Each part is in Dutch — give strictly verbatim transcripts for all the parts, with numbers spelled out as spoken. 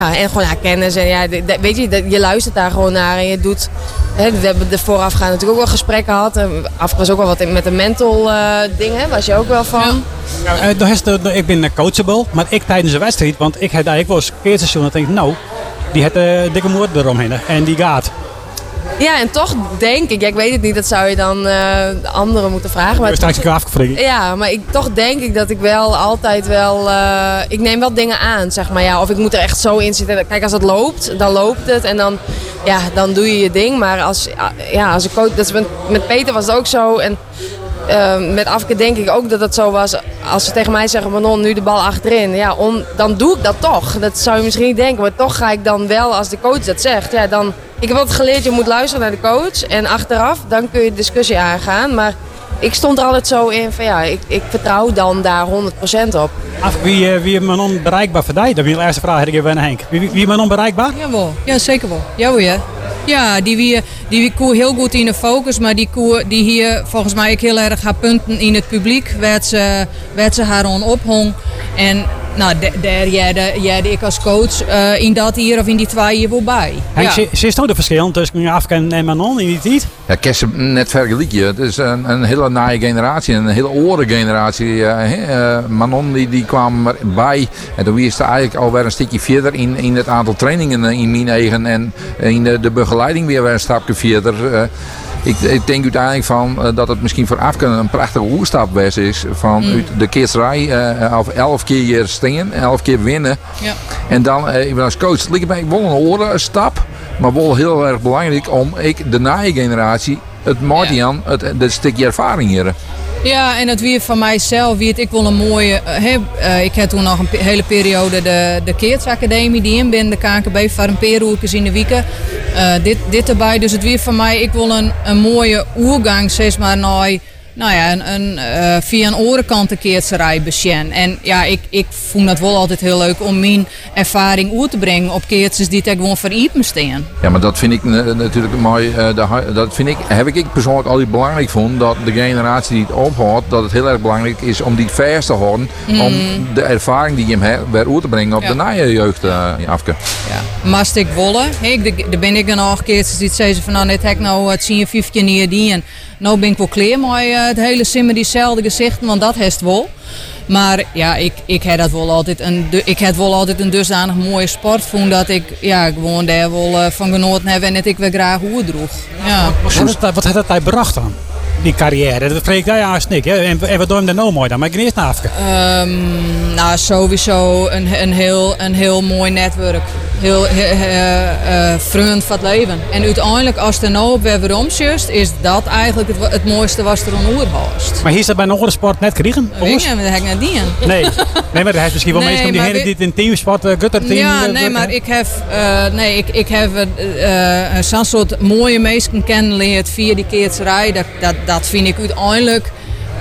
Ja, en gewoon ja, kennis. En ja, de, de, weet je, je luistert daar gewoon naar en je doet... Hè, we hebben er voorafgaand natuurlijk ook wel gesprekken gehad. Af was ook wel wat met de mental uh, dingen. Was je ook wel van? Ja. Ja, uh, is de, de, ik ben coachable, maar ik tijdens de wedstrijd. Want ik had eigenlijk wel eens een keerstation en denk nou, die heeft een uh, dikke moord eromheen en die gaat. Ja, en toch denk ik, ja, ik weet het niet, dat zou je dan uh, anderen moeten vragen. Maar straks toch, ja, maar ik, toch denk ik dat ik wel altijd wel, uh, ik neem wel dingen aan, zeg maar. Ja, of ik moet er echt zo in zitten. Kijk, als het loopt, dan loopt het en dan, ja, dan doe je je ding. Maar als, ja, als ik coach, dat is met, met Peter was het ook zo. En uh, met Afke denk ik ook dat het zo was. Als ze tegen mij zeggen, Manon, nu de bal achterin. Ja, on, dan doe ik dat toch. Dat zou je misschien niet denken. Maar toch ga ik dan wel, als de coach dat zegt, ja, dan... Ik heb altijd geleerd, je moet luisteren naar de coach. En achteraf, dan kun je de discussie aangaan. Maar ik stond er altijd zo in van ja, ik, ik vertrouw dan daar honderd procent op. Af, wie, wie is Manon bereikbaar voor jou? Dat is de eerste vraag die ik heb aan Henk. Wie, wie is Manon bereikbaar? Jawel, ja, zeker wel. Ja, ja. Ja, die wie, die koer heel goed in de focus, maar die koer die hier volgens mij ook heel erg haar punten in het publiek, werd ze, werd ze haar on ophong. En nou, daar jij ik als coach uh, in dat hier of in die twee hier wel bij. Henk, ja. Zie je toch de verschil tussen Afke en Manon in die tijd? Ja, ik kan ze net vergelijken. Het is een, een hele naaie generatie, een hele oren generatie. Uh, uh, Manon die, die kwam erbij en toen is ze eigenlijk alweer een stukje verder in, in het aantal trainingen in mijn eigen en in de, de begeleiding weer een stapje verder. Uh, Ik, ik denk uiteindelijk van, uh, dat het misschien voor Afke een prachtige oerstapwest is. Van mm. uit de keerserij uh, of elf keer hier staan, elf keer winnen. Ja. En dan, uh, ik ben als coach, ligt mij wel een orenstap. Maar wel heel erg belangrijk om ik de naaie generatie, het Martian, ja. het, het stukje ervaring hier. Ja, en het weer van mijzelf, wie het ik wel een mooie. He, uh, ik heb toen nog een pe- hele periode de, de Keertsacademie die in ben, de K K B voor een paar uurtjes in de weken. Uh, dit, dit erbij, dus het weer van mij, ik wil een, een mooie oergang, zeg maar, naar. Nou ja, een, een, uh, via een orenkant een keertserij besjen. En ja, ik, ik vond het wel altijd heel leuk om mijn ervaring oer te brengen op keertjes die ik gewoon voor iepen staan. Ja, maar dat vind ik uh, natuurlijk mooi. Uh, de, dat vind ik, heb ik persoonlijk altijd belangrijk vond. Dat de generatie die het ophoudt, dat het heel erg belangrijk is om die vast te houden. Mm. Om de ervaring die je hem hebt, weer oer te brengen op ja. de naaie jeugd, uh, Afke. Ja, mast ik wollen. Hey, daar ben ik dan nog keertjes die zeggen van nou, net heb ik nou het zien vijf keer niet die en nou ben ik wel klaar met uh, het hele simmer diezelfde gezichten, want dat heeft wel. Maar ja, ik, ik heb dat wel altijd een, ik heb wel altijd een dusdanig mooie sport vond dat ik ja, gewoon daar wel uh, van genoten heb en dat ik weer graag hoe droeg. Ja. Wat heeft het, wat heeft het tijd bracht dan? Die carrière, dat vreeg jij aan Snik. En, en wat doe je hem dan nou mooi dan? Maar ik eerst naar Afke. Um, nou, sowieso een, een, heel, een heel mooi netwerk. Heel uh, uh, vriend van het leven. En uiteindelijk, als het er nou op weer omzust, is dat eigenlijk het, het mooiste wat er aan oer hoort. Maar hier is dat bij een andere sport net kregen? Nee, dat heb ik net niet in. Nee. nee, maar dat heeft misschien wel nee, mensen die die in teamsport, uh, gutterteam. Ja, nee, maar ik heb, uh, nee, ik, ik heb uh, zo'n soort mooie mensen kennenleerd via die keertserij. Dat, dat, dat vind ik uiteindelijk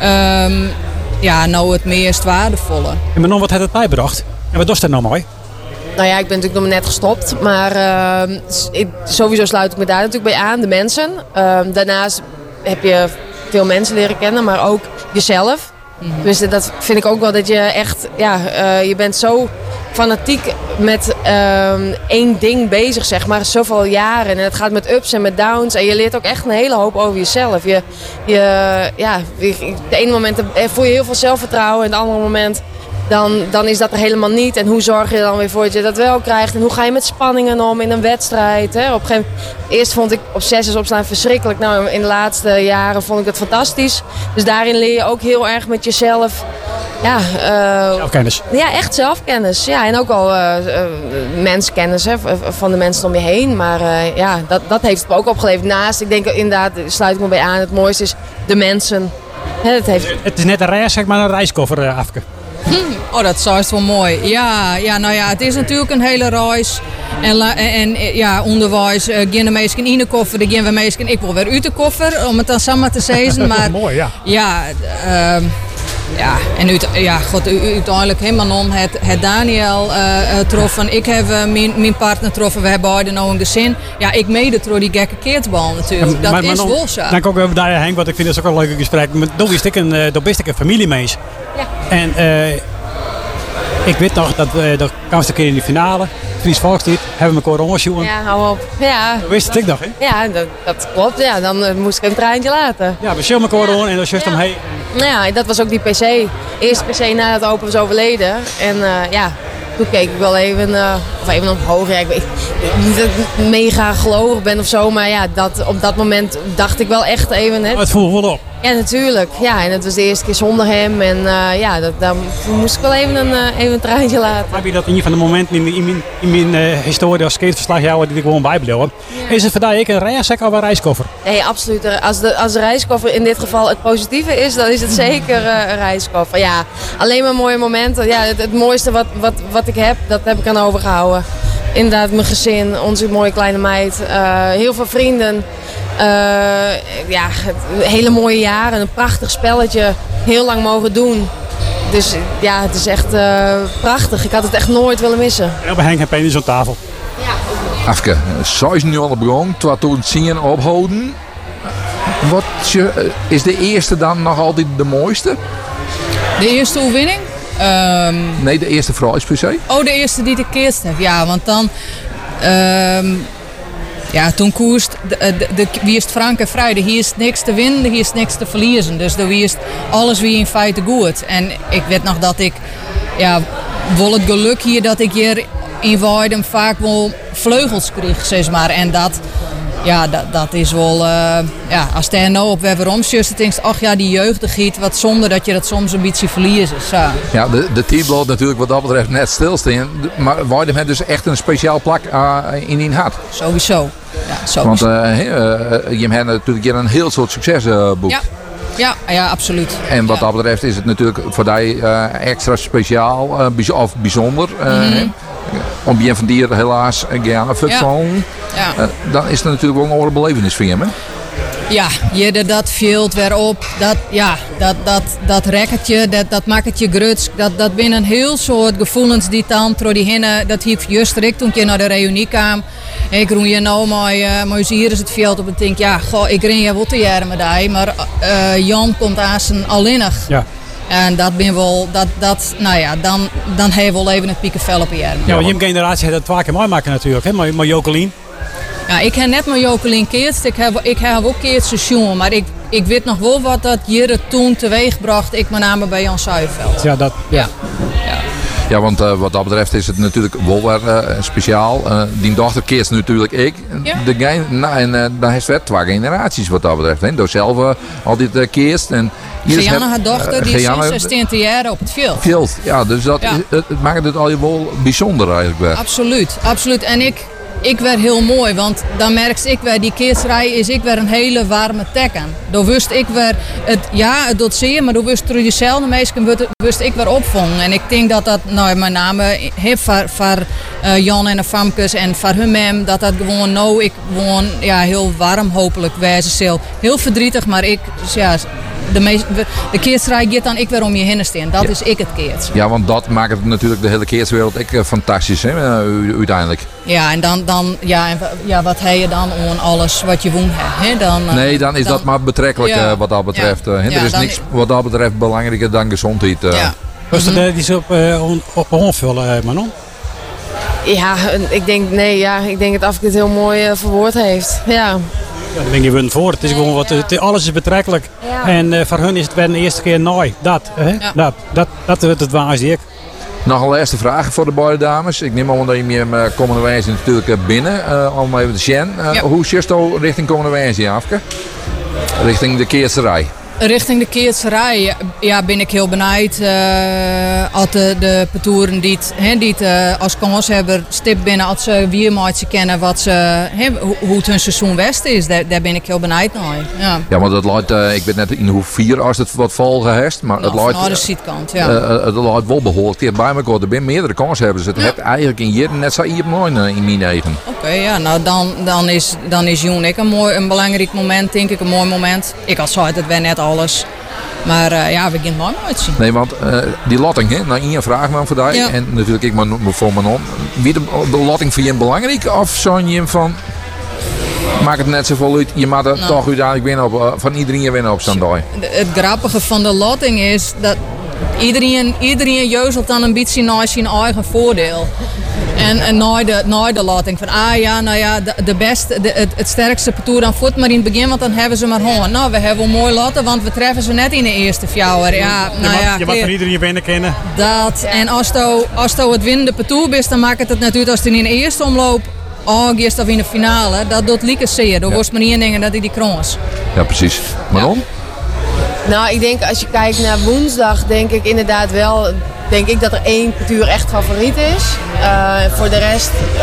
um, ja, nou het meest waardevolle. En Manon, wat heeft het bijgebracht? En wat was dat nou mooi? Nou ja, ik ben natuurlijk nog net gestopt. Maar uh, ik, sowieso sluit ik me daar natuurlijk bij aan, de mensen. Uh, daarnaast heb je veel mensen leren kennen, maar ook jezelf. Mm-hmm. Dus dat vind ik ook wel dat je echt, ja, uh, je bent zo fanatiek met uh, één ding bezig, zeg maar, zoveel jaren. En het gaat met ups en met downs. En je leert ook echt een hele hoop over jezelf. Je, je, ja, de ene moment voel je heel veel zelfvertrouwen en het andere moment Dan, dan is dat er helemaal niet. En hoe zorg je er dan weer voor dat je dat wel krijgt? En hoe ga je met spanningen om in een wedstrijd? Hè? Op een gegeven moment, eerst vond ik op zes opslaan verschrikkelijk. Nou, in de laatste jaren vond ik het fantastisch. Dus daarin leer je ook heel erg met jezelf. Ja, uh, zelfkennis. Ja, echt zelfkennis. Ja, en ook al uh, uh, menskennis hè, van de mensen om je heen. Maar uh, ja, dat, dat heeft het me ook opgeleverd. Naast, ik denk inderdaad, sluit ik me bij aan. Het mooiste is de mensen. Hè, het, heeft... het is net een reis, zeg maar, een reiskoffer, uh, Afke. Hm, oh, dat is wel mooi. Ja, ja, nou ja, het is natuurlijk een hele reis. En, en, en ja, onderwijs, uh, gaan de meesten in de koffer, dan gaan we meesten, ik wil weer uit de koffer, om het dan samen te zeggen. Maar mooi, ja. Ja, uh, ja, en uit, ja, god, uiteindelijk helemaal non het, het Daniel uh, uh, troffen. Ik heb uh, mijn, mijn partner troffen, we hebben beide nou een gezin. Ja, ik mede trouw die gekke keertbal natuurlijk. Ja, dat maar, is maar wel zo. Dan kom ik over daar Henk, want ik vind het ook een leuke gesprek. Toen wist ik een, uh, een familiemens. Ja. En uh, Ik weet nog dat we de kwam een keer in de finale. Fries Volkslied. Hebben we elkaar onderzoeken. Ja, hou op. Ja, Wist het ik nog, hè? ja dat, dat klopt. Ja, dan uh, moest ik een traantje laten. Ja, we zullen elkaar onder en dan just Ja. omheen. Nou ja, dat was ook die P C. Eerste P C nadat opa was overleden. En uh, ja, toen keek ik wel even, uh, of even omhoog. Ja, ik weet niet dat ik mega gelovig ben of zo. Maar ja, dat, op dat moment dacht ik wel echt even... Hè, Het voelde wel op. ja, natuurlijk. Ja, en het was de eerste keer zonder hem. En uh, ja, dat, dan moest ik wel even een, uh, even een traantje laten. Heb je dat in een van de momenten in, in mijn, in mijn uh, historie als skateverslagjouwer die ik gewoon bijbleven? Ja. Is het voor jou ook een reiszak of een reiskoffer? Nee, absoluut. Als de, als de reiskoffer in dit geval het positieve is, dan is het zeker uh, een reiskoffer. Ja, alleen maar mooie momenten. Ja, het, het mooiste wat, wat, wat ik heb, dat heb ik aan overgehouden. Inderdaad, mijn gezin, onze mooie kleine meid, uh, heel veel vrienden. Uh, ja, het, hele mooie jaren, een prachtig spelletje, heel lang mogen doen. Dus ja, het is echt uh, prachtig. Ik had het echt nooit willen missen. En bij Henk en Penis op tafel. Afke, zes nu al begonnen, twaalf zien ophouden. Wat je, is de eerste dan nog altijd de mooiste? De eerste overwinning? Um, Nee, de eerste prijs per se. oh, de eerste die ik keerst heb. Ja, want dan... Um, ja, toen koerst... De, de, de, wie is het frank en vrij? Hier is niks te winnen, hier is niks te verliezen. Dus er is alles wie in feite goed. En ik weet nog dat ik... Ja, wel het geluk hier dat ik hier in Weiden vaak wel vleugels kreeg, zeg maar. En dat... Ja, dat, dat is wel... Uh, ja, als je er nou op weer omsjust, denk je, ach ja, die jeugd giet, wat zonde dat je dat soms een beetje verliest. Zo. Ja, de, de team blijft natuurlijk wat dat betreft net stilstaan. Maar Weidem heeft dus echt een speciaal plak uh, in die hart. Sowieso. Ja, sowieso. Want uh, uh, je hebt natuurlijk hier een heel soort succesboek. Ja. Ja, ja, absoluut. En wat ja. dat betreft is het natuurlijk voor jou uh, extra speciaal uh, bij, of bijzonder. Uh, Mm-hmm. Om je van dieren helaas gerne voetballen. Ja. Uh, dan is het natuurlijk wel een andere belevenis voor hem. Hè? Ja, je dat veelt weer op. Dat, ja, dat, dat, dat rekt je, dat, dat maakt het je gruts. Dat, dat zijn een heel soort gevoelens die dan door die hinnen. Dat heeft juist direct toen je naar de reunie kwam. Ik roei je nou maar, uh, maar hier is het veld op en denk ja, goh, ik ren je wat te jaren met die, maar uh, Jan komt aan zijn alleenig. Ja. En dat ben wel, dat, dat, nou ja, dan, dan heeft wel even het piekenvel op je arm. Ja, want je generatie heeft dat twee keer mooi maken natuurlijk, hè? Maar, maar Jokelien. Ja, ik heb net mijn Jokelien keerst. Ik heb, ik heb ook keerst seizoen, maar ik, ik weet nog wel wat dat hier toen teweeg bracht. Ik met name bij Jan Zuiderveld. Ja, dat. Ja. Ja. Ja, want uh, wat dat betreft is het natuurlijk wel weer uh, speciaal. Uh, die dochter keert natuurlijk ik. Ja. De ge- nou, en uh, dan heeft het twee generaties wat dat betreft. Hè. Door zelf uh, altijd uh, keerst. En Gianna, haar dochter, uh, die is Gianna, sinds zestien jaar op het veld. Veld, ja, dus dat Ja. Is, het, het maakt het al je wel bijzonder eigenlijk weer. Absoluut, absoluut. En ik, ik werd heel mooi, want dan merk ik weer, die keersrij is ik weer een hele warme teken. Door wist ik weer, het, ja, het doet zeer, maar door wist door jezelf meestal wist ik weer opvangen. En ik denk dat dat, nou, met name voor, voor uh, Jan en de Famkes en voor hun mem, dat dat gewoon, nou, ik gewoon, ja, heel warm hopelijk wezen zal. Heel verdrietig, maar ik, ja, de, meest, de keersrij gaat dan ik weer om je heen staan. Dat Ja. is ik het keert. Ja, want dat maakt het natuurlijk de hele keerswereld ook uh, fantastisch, hè, uh, uiteindelijk. Ja, en dan, dan ja, en, ja, wat heb je dan aan alles wat je woont hebt? Hè? Dan, uh, Nee, dan is dat maar betrekkelijk Ja. uh, wat dat betreft. Uh, Ja, er is dan niks is- wat dat betreft belangrijker dan gezondheid. Uh. Ja. Was dat uh, die ze op, uh, on, op onvullen, uh, Manon? Ja, ik denk, nee, ja, ik denk dat Afke het heel mooi uh, verwoord heeft. Ja. Ja, dan denk je win voor. Het is gewoon wat, het, alles is betrekkelijk. Ja. En uh, voor hun is het weer de eerste keer nooit. Dat, hè? Ja. dat, dat, dat wordt het waar ik. Nog een laatste vraag voor de beide dames. Ik neem aan dat je hem uh, komende wijze natuurlijk uh, binnen. Uh, om even te zien. Uh, Ja. Hoe zit je richting komende wijze, Afke? Richting de keerserij. Richting de keertserij ja, ben ik heel benieuwd. Uh, als de, de petoeren die het, he, die het uh, als kans hebben stip binnen, als ze wiermaatje kennen wat ze, he, hoe, hoe het hun seizoen west is, daar, daar ben ik heel benieuwd naar. Ja. Ja, want het luidt, uh, ik weet net in hoe vier als het wat volgen heeft. Maar het Nou, luidt, naar de uh, zijkant, ja. uh, het luidt wel behoorlijk dicht bij elkaar. Er zijn meerdere kansen hebben. Dus het Ja. heeft eigenlijk in hier net zo hier mooi uh, in mijn eigen. Oké, ja, nou dan, dan is, dan is Joen ik een, mooi, een belangrijk moment, denk ik, een mooi moment. Ik had zo het weer net alles. Maar uh, ja, we gaan het mooi uitzien. Nee, want uh, die lotting, hè, nou één vraag maar voor jou. Ja. En natuurlijk ik maar voor mijn on. Wie de, de lotting voor je belangrijk? Of zou je hem van... Maak het net zoveel uit. Je mag er Nou. toch uiteindelijk winnen op, uh, van iedereen winnen op zo'n dag. De- Het grappige van de lotting is dat iedereen, iedereen jeuzelt dan een beetje naar zijn eigen voordeel. En, en naar de, naar de lating van, ah ja, nou ja, de, de beste, de, het, het sterkste parcours dan voet maar in het begin, want dan hebben ze maar gewoon. Nou, we hebben wel mooi laten, want we treffen ze net in de eerste fjouwer. Ja, nou je ja, mag, je mag van iedereen binnen kennen. Dat, en als je als to het winnende parcours bent, dan maakt het het natuurlijk als je in de eerste omloop aangeeft of in de finale, dat doet lieke zeer. Dan wordt maar niet denken dat hij die krons. Ja, precies. Manon? Nou, ik denk als je kijkt naar woensdag, denk ik inderdaad wel, denk ik dat er één parcours echt favoriet is. Uh, voor de rest, uh,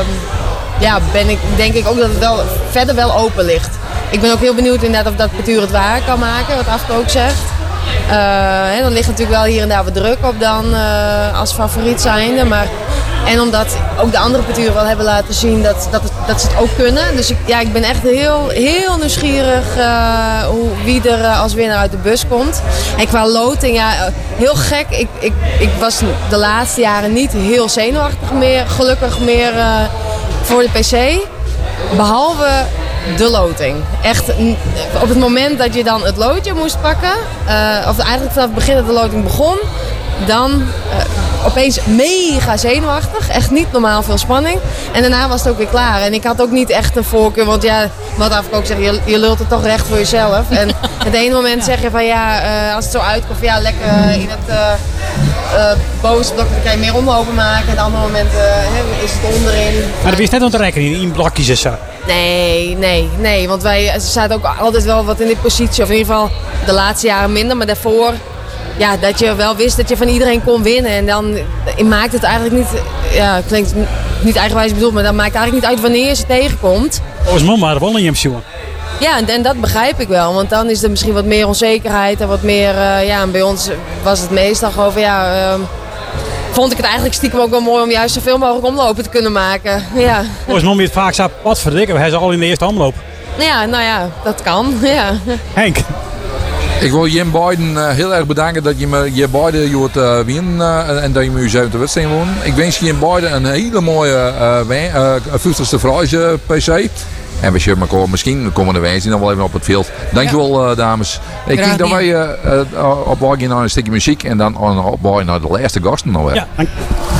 ja, ben ik, denk ik ook dat het wel verder wel open ligt. Ik ben ook heel benieuwd inderdaad of dat parcours het waar kan maken, wat Afke ook zegt. Uh, hè, dan ligt natuurlijk wel hier en daar wat druk op dan uh, als favoriet zijnde, maar en omdat ook de andere parcours wel hebben laten zien dat, dat, het, dat ze het ook kunnen. Dus ik, ja, ik ben echt heel, heel nieuwsgierig uh, hoe, wie er uh, als winnaar uit de bus komt. En qua loting, ja, heel gek. Ik, ik, ik was de laatste jaren niet heel zenuwachtig meer, gelukkig meer uh, voor de P C. Behalve de loting. Echt, op het moment dat je dan het loodje moest pakken, uh, of eigenlijk vanaf het begin dat de loting begon, dan uh, opeens mega zenuwachtig. Echt niet normaal veel spanning. En daarna was het ook weer klaar. En ik had ook niet echt een voorkeur. Want ja, wat af ik ook zeg, je, je lult het toch recht voor jezelf. En het ene moment zeg je van ja, uh, als het zo uitkomt, ja, lekker in het uh, uh, bovenste blok, dan kan je meer omlopen maken. En het andere moment uh, is het onderin. Maar dat is net om te rekenen in blokjes en zo. Nee, nee, nee. Want wij zaten ook altijd wel wat in die positie. Of in ieder geval de laatste jaren minder. Maar daarvoor, ja, dat je wel wist dat je van iedereen kon winnen. En dan maakt het eigenlijk niet, ja, klinkt niet eigenwijs bedoeld, maar dan maakt het eigenlijk niet uit wanneer je ze tegenkomt. Volgens mij maar wel in je show. Ja, en, en dat begrijp ik wel. Want dan is er misschien wat meer onzekerheid en wat meer, uh, ja, en bij ons was het meestal gewoon van, ja, uh, vond ik het eigenlijk stiekem ook wel mooi om juist zoveel mogelijk omlopen te kunnen maken. Ja. Volgens mij moet je het vaak zeggen, wat verdikken, we hebben ze al in de eerste omloop. Ja, nou ja, dat kan. Ja. Henk. Ik wil Jim Biden uh, heel erg bedanken dat je me je beide joort uh, winnen uh, en dat je me uw zevende wedstrijd won. Ik wens Jim Biden een hele mooie uh, vijftigste verhuizen P C. En we zullen elkaar misschien komende week zien dan wel even op het veld. Dankjewel ja. uh, dames. Ik denk dat wij uh, uh, op weg naar een stukje muziek en dan op weg naar de laatste gasten alweer. Ja, dank.